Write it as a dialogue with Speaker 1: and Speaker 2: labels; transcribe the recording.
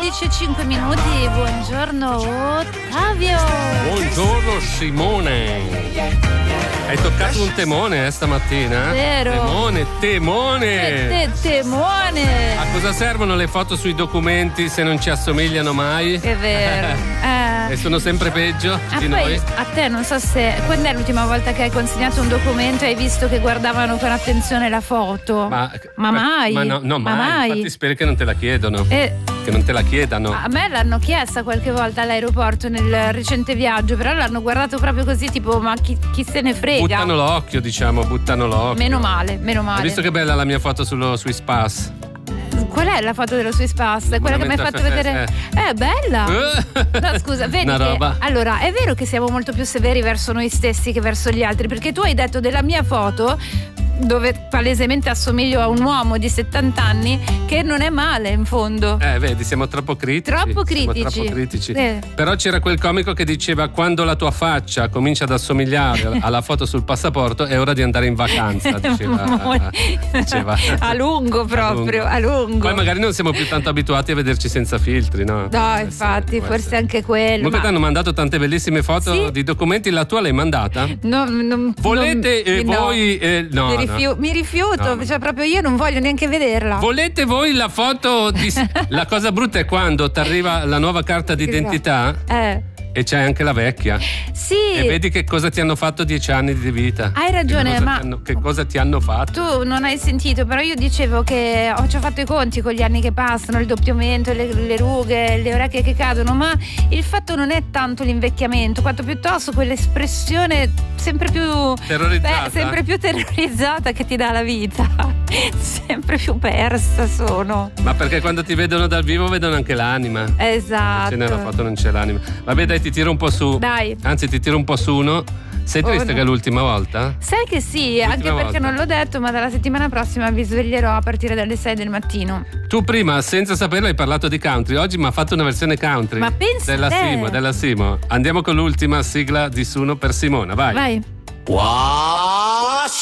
Speaker 1: 11:05. Buongiorno Ottavio.
Speaker 2: Buongiorno Simone. Hai toccato un temone stamattina?
Speaker 1: Vero.
Speaker 2: Temone.
Speaker 1: Temone.
Speaker 2: A cosa servono le foto sui documenti se non ci assomigliano mai?
Speaker 1: È vero.
Speaker 2: E sono sempre peggio di
Speaker 1: poi,
Speaker 2: noi.
Speaker 1: A te non so se. Quando è l'ultima volta che hai consegnato un documento e hai visto che guardavano con attenzione la foto? Ma mai?
Speaker 2: Ma mai. Infatti spero che non te la chiedono. Che non te la chiedano.
Speaker 1: A me l'hanno chiesta qualche volta all'aeroporto nel recente viaggio, però l'hanno guardato proprio così, tipo, ma chi se ne frega?
Speaker 2: Buttano l'occhio.
Speaker 1: Meno male.
Speaker 2: Hai visto che bella la mia foto sullo Swiss Pass?
Speaker 1: Qual è la foto dello Swiss Pass? Quella che mi hai fatto vedere? È bella. No, scusa, vedi
Speaker 2: una roba.
Speaker 1: Allora, è vero che siamo molto più severi verso noi stessi che verso gli altri, perché tu hai detto della mia foto, dove palesemente assomiglio a un uomo di 70 anni, che non è male in fondo.
Speaker 2: Vedi, siamo troppo critici. Però c'era quel comico che diceva: quando la tua faccia comincia ad assomigliare alla foto sul passaporto è ora di andare in vacanza, diceva.
Speaker 1: A lungo proprio, a lungo.
Speaker 2: Poi magari non siamo più tanto abituati a vederci senza filtri, no?
Speaker 1: No, infatti, forse anche quello.
Speaker 2: Comunque ti hanno mandato tante bellissime foto di documenti, la tua l'hai mandata? Volete voi no.
Speaker 1: Mi rifiuto,
Speaker 2: No.
Speaker 1: cioè proprio io non voglio neanche vederla.
Speaker 2: Volete voi la foto di... La cosa brutta è quando ti arriva la nuova carta d'identità e c'è anche la vecchia.
Speaker 1: Sì.
Speaker 2: E vedi che cosa ti hanno fatto 10 anni di vita.
Speaker 1: Hai ragione,
Speaker 2: che cosa ti hanno fatto?
Speaker 1: Tu non hai sentito, però io dicevo che ci ho fatto i conti con gli anni che passano, il doppiamento, le rughe, le orecchie che cadono, ma il fatto non è tanto l'invecchiamento, quanto piuttosto quell'espressione sempre più terrorizzata che ti dà la vita. Sempre più persa sono.
Speaker 2: Ma perché quando ti vedono dal vivo vedono anche l'anima.
Speaker 1: Esatto.
Speaker 2: Se nella foto non c'è l'anima. Vabbè, dai, ti tiro un po' su.
Speaker 1: Dai.
Speaker 2: Anzi, ti tiro un po' su uno. Sei triste che è l'ultima volta?
Speaker 1: Sai che sì, anche perché non l'ho detto, ma dalla settimana prossima vi sveglierò a partire dalle 6 del mattino.
Speaker 2: Tu prima, senza saperlo, hai parlato di country. Oggi mi ha fatto una versione country.
Speaker 1: Ma pensa
Speaker 2: della Simo. Andiamo con l'ultima sigla di Suno per Simona, vai.
Speaker 3: Wow!